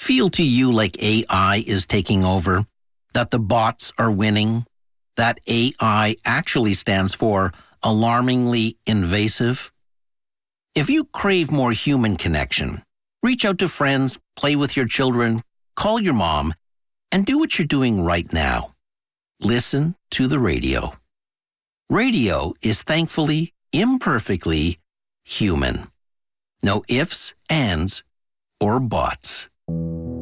feel to you like AI is taking over? That the bots are winning? That AI actually stands for alarmingly invasive? If you crave more human connection, reach out to friends, play with your children, call your mom, and do what you're doing right now. Listen to the radio. Radio is thankfully, imperfectly human. No ifs, ands, or buts.